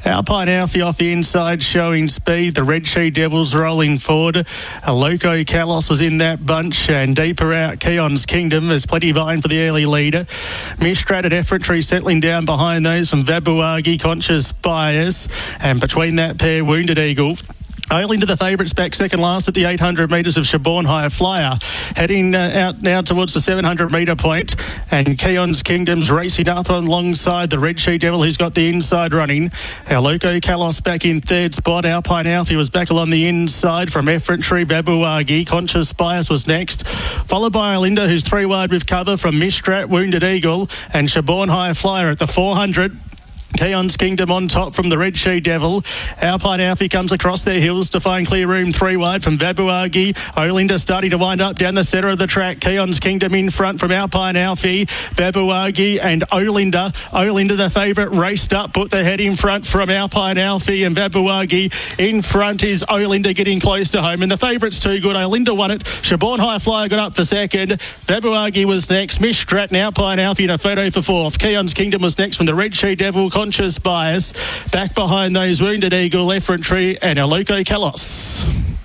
Alpine Alfie off the inside showing speed. The Red She Devils rolling forward. Loco Kalos was in that bunch, and deeper out Keon's Kingdom. There's plenty vying for the early leader. Mistrat at Efferentry settling down behind those from Vabuagi, Conscious Bias, and between that pair Wounded Eagle. Only to the favourites back second last at the 800 metres of Shaborn High Flyer. Heading out now towards the 700 metre point. And Keon's Kingdom's racing up alongside the Red She Devil, who's got the inside running. Our Loco Kalos back in third spot. Alpine Alfie was back along the inside from Efferentry. Babuagi, Conscious Bias was next. Followed by Alinda, who's three wide with cover from Mistrat, Wounded Eagle, and Shaborn High Flyer at the 400. Keon's Kingdom on top from the Red She Devil. Alpine Alfie comes across their hills to find clear room three wide from Vabuagi. Olinda starting to wind up down the centre of the track. Keon's Kingdom in front from Alpine Alfie. Vabuagi and Olinda. Olinda, the favourite, raced up, put the head in front from Alpine Alfie and Vabuagi. In front is Olinda getting close to home, and the favourite's too good. Olinda won it. Shaborn High Flyer got up for second. Vabuagi was next. Mistrat and Alpine Alfie in a photo for fourth. Keon's Kingdom was next from the Red She Devil. Conscious Bias. Back behind those Wounded Eagle, Efferentry and Loco Kalos.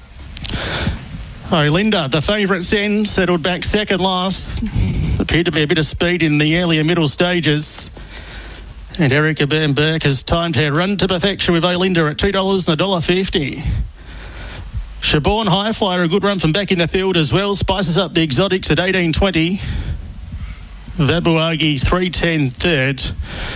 Olinda, the favourites end, settled back second last. Appeared to be a bit of speed in the earlier middle stages. And Erica Byrne-Burke has timed her run to perfection with Olinda at $2 and $1.50. Shaborn High Flyer, a good run from back in the field as well. Spices up the exotics at $18.20. Vabuagi, 3.10 third.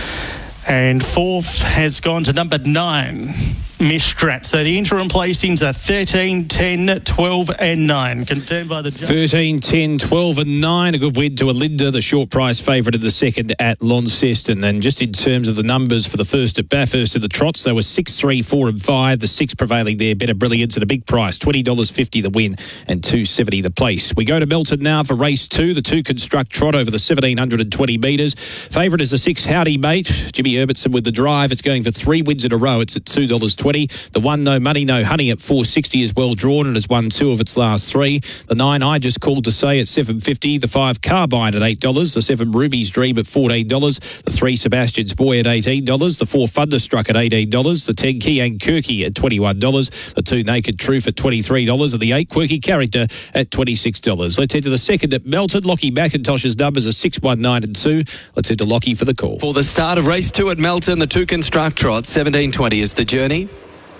And fourth has gone to number 9, Mistrat. So the interim placings are 13, 10, 12 and 9. Confirmed by the judge. 13, 10, 12 and 9. A good win to Alinda, the short price favourite of the second at Launceston. And just in terms of the numbers for the first at Bathurst of the trots, they were 6, 3, 4 and 5. The 6 prevailing there, Better Brilliance at a big price, $20.50 the win and $2.70 the place. We go to Melton now for race 2, the 2 Construct Trot over the 1,720 metres. Favourite is the 6 Howdy Mate. Jimmy Herbertson with the drive. It's going for 3 wins in a row. It's at $2.20. The 1 No Money No Honey at $4.60 is well drawn and has won 2 of its last 3. The 9 I Just Called to Say at $7.50. The 5 Carbine at $8. The 7 Ruby's Dream at $14. The 3 Sebastian's Boy at $18. The 4 Thunderstruck at $18. The 10 Kian Kirky at $21. The 2 Naked Truth at $23. And the 8 Quirky Character at $26. Let's head to the second at Melton. Lockie McIntosh's numbers are 6, 1, 9 and 2. Let's head to Lockie for the call. For the start of race 2 at Melton, the 2 Construct Trot, 17.20 is the journey.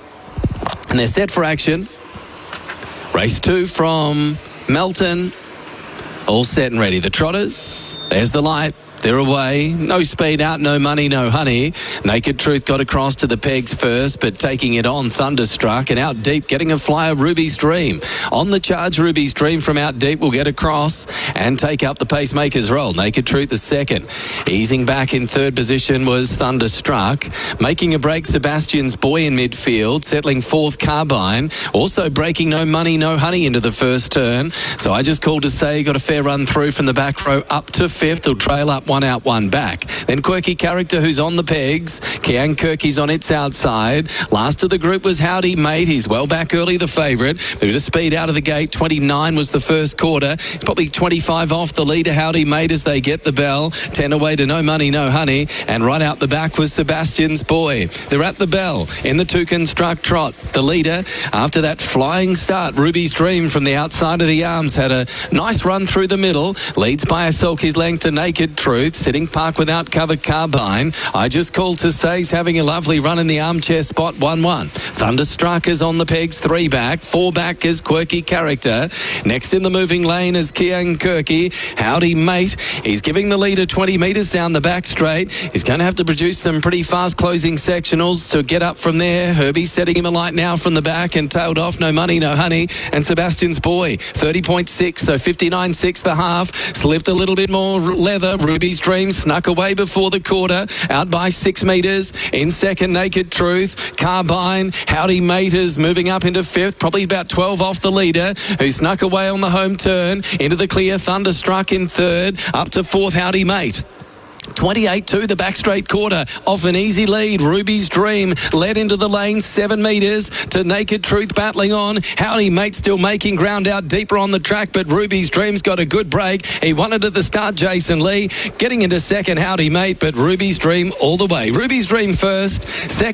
And they're set for action. Race 2 from Melton. All set and ready. The Trotters. There's the light. They're away. No speed out, no money, no honey. Naked Truth got across to the pegs first, but taking it on, Thunderstruck, and out deep, getting a flyer, Ruby's Dream. On the charge, Ruby's Dream from out deep will get across and take up the Pacemaker's roll. Naked Truth is second. Easing back in third position was Thunderstruck. Making a break, Sebastian's Boy in midfield, settling fourth, Carbine. Also breaking No Money, No Honey into the first turn. So I Just Called to Say got a fair run through from the back row up to fifth. They'll trail up 1 out, 1 back. Then Quirky Character, who's on the pegs. Kian Kirky's on its outside. Last of the group was Howdy Mate. He's well back early, the favourite. Bit of speed out of the gate. 29 was the first quarter. It's probably 25 off the leader, Howdy Mate, as they get the bell. 10 away to No Money, No Honey. And right out the back was Sebastian's Boy. They're at the bell in the 2 Construct Trot. The leader, after that flying start, Ruby's Dream from the outside of the arms, had a nice run through the middle. Leads by a sulky's length to Naked Truth. Sitting park without cover, Carbine. I Just Called to Say he's having a lovely run in the armchair spot, 1-1. Thunderstruck is on the pegs, 3 back. 4 back is Quirky Character. Next in the moving lane is Kian Kirky. Howdy Mate. He's giving the leader 20 metres down the back straight. He's going to have to produce some pretty fast closing sectionals to get up from there. Herbie's setting him a light now from the back and tailed off No Money, No Honey. And Sebastian's Boy, 30.6, so 59.6 the half. Slipped a little bit more leather. Ruby's Dream snuck away before the quarter, out by 6 metres. In second, Naked Truth. Carbine, Howdy Mate is moving up into fifth, probably about 12 off the leader, who snuck away on the home turn. Into the clear, Thunderstruck in third, up to fourth, Howdy Mate. 28-2, the back straight quarter, off an easy lead. Ruby's Dream led into the lane, 7 metres to Naked Truth battling on. Howdy Mate still making ground out deeper on the track, but Ruby's Dream's got a good break. He won it at the start, Jason Lee. Getting into second, Howdy Mate, but Ruby's Dream all the way. Ruby's Dream first, second.